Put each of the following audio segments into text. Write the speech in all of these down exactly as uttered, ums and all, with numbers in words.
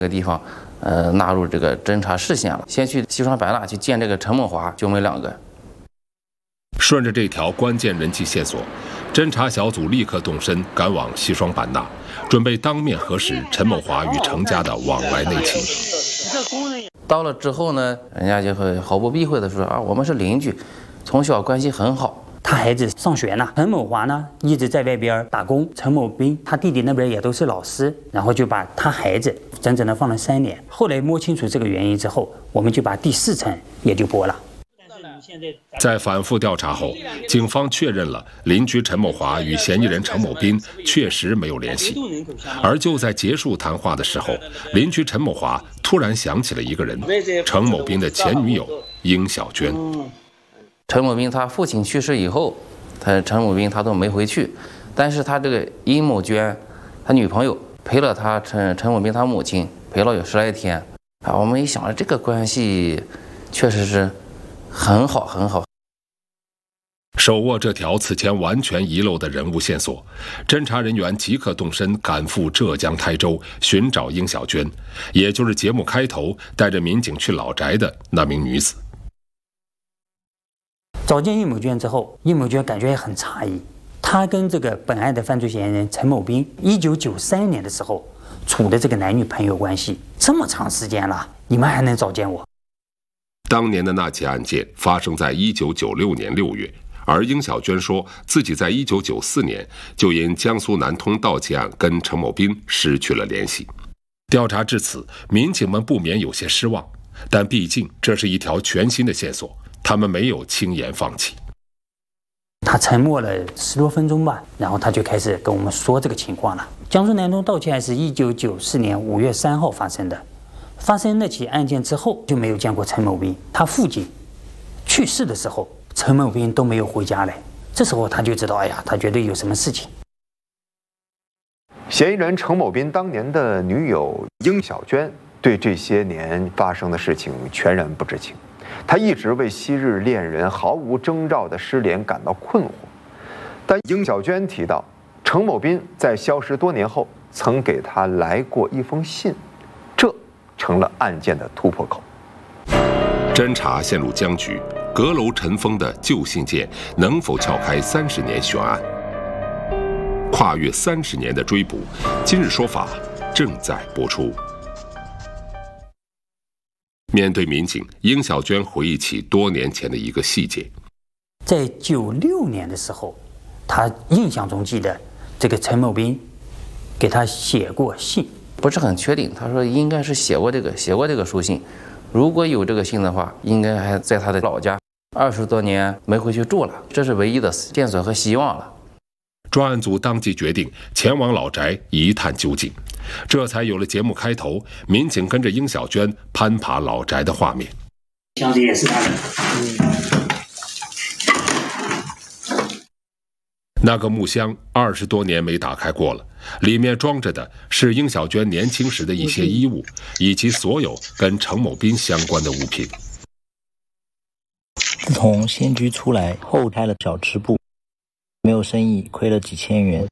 这个地方，呃，纳入这个侦查视线了。先去西双版纳去见这个陈某华、九美两个。 顺着这条关键人气线索，侦查小组立刻动身赶往西双版纳，准备当面核实陈某华与程家的往来内情。 到了之后呢，人家就会毫不避讳的说啊，我们是邻居，从小关系很好。 他孩子上学呢，陈某华呢一直在外边打工，陈某斌他弟弟那边也都是老师，然后就把他孩子整整的放了三年。后来摸清楚这个原因之后，我们就把第四层也就拨了。 在反复调查后，警方确认了邻居陈某华与嫌疑人程某斌确实没有联系。而就在结束谈话的时候，邻居陈某华突然想起了一个人，程某斌的前女友殷小娟。 陈某斌他父亲去世以后，他陈某斌他都没回去，但是他这个殷某娟，他女朋友陪了他陈陈某斌他母亲陪了有十来天啊。我们一想，这个关系确实是很好很好。 手握这条此前完全遗漏的人物线索，侦查人员即刻动身赶赴浙江台州寻找殷小娟，也就是节目开头带着民警去老宅的那名女子。 找见殷某娟之后，殷某娟感觉也很诧异，她跟这个本案的犯罪嫌疑人陈某斌，一九九三年的时候处的这个男女朋友关系，这么长时间了，你们还能找见我？ 当年的那起案件发生在一九九六年六月，而殷小娟说自己在一九九四年就因江苏南通盗窃案跟陈某斌失去了联系。调查至此，民警们不免有些失望，但毕竟这是一条全新的线索，他们没有轻言放弃。 他沉默了十多分钟吧，然后他就开始跟我们说这个情况了。江苏南通盗窃案是一九九四年五月三号发生的，发生那起案件之后就没有见过陈某斌。他父亲去世的时候，陈某斌都没有回家来。这时候他就知道，哎呀，他绝对有什么事情。 嫌疑人程某斌当年的女友殷小娟对这些年发生的事情全然不知情。他一直为昔日恋人毫无征兆的失联感到困惑，但殷小娟提到，程某斌在消失多年后曾给他来过一封信，这成了案件的突破口。 侦查陷入僵局，阁楼尘封的旧信件能否撬开三十年悬案？跨越三十年的追捕，今日说法正在播出。面对民警，殷小娟回忆起多年前的一个细节。 在九六年的时候，他印象中记得这个陈某斌给他写过信， 不是很确定。他说应该是写过这个写过这个书信，如果有这个信的话，应该还在他的老家，二十多年没回去住了，这是唯一的线索和希望了。 专案组当即决定前往老宅一探究竟，这才有了节目开头民警跟着殷小娟攀爬老宅的画面。 箱子也是他的。 那个木箱二十多年没打开过了，里面装着的是殷小娟年轻时的一些衣物，以及所有跟程某斌相关的物品。 自从县局出来后开了小吃部，没有生意，亏了几千元。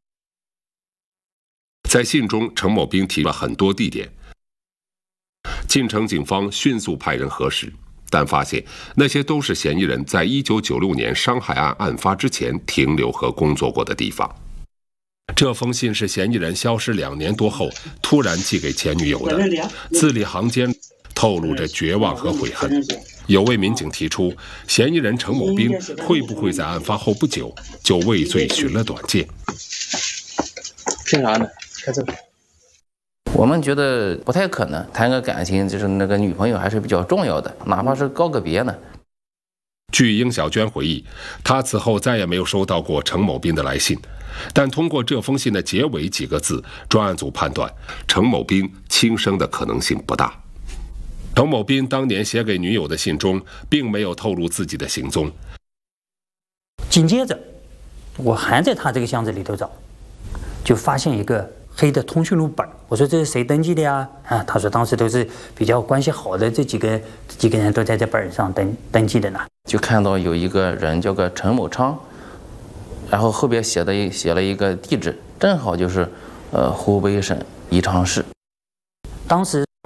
在信中，程某斌提了很多地点，晋城警方迅速派人核实，但发现那些都是嫌疑人在一九九六年伤害案案发之前停留和工作过的地方。这封信是嫌疑人消失两年多后突然寄给前女友的，字里行间透露着绝望和悔恨。有位民警提出，嫌疑人程某斌会不会在案发后不久就畏罪寻了短见？ 凭啥呢？看这个。 我们觉得不太可能，谈个感情就是那个女朋友还是比较重要的，哪怕是告个别呢。 据殷小娟回忆，她此后再也没有收到过程某斌的来信，但通过这封信的结尾几个字，专案组判断程某斌轻生的可能性不大。程某斌当年写给女友的信中并没有透露自己的行踪。 紧接着我还在他这个箱子里头找，就发现一个黑的通讯录本。我说这是谁登记的呀？啊，他说当时都是比较关系好的这几个几个人都在这本上登登记的呢。 就看到有一个人叫个陈某昌，然后后边写的一写了一个地址，正好就是呃湖北省宜昌市。 当时